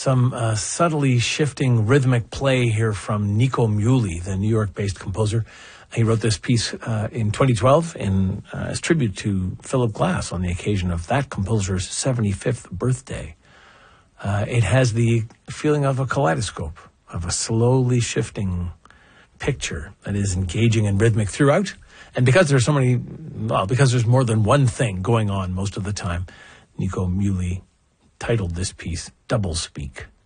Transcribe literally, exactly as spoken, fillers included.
Some uh, subtly shifting rhythmic play here from Nico Muhly, the New York-based composer. He wrote this piece uh, in twenty twelve in, uh, as tribute to Philip Glass on the occasion of that composer's seventy-fifth birthday. Uh, it has the feeling of a kaleidoscope, of a slowly shifting picture that is engaging and rhythmic throughout. And because there's so many, well, because there's more than one thing going on most of the time, Nico Muhly titled this piece Double Speak.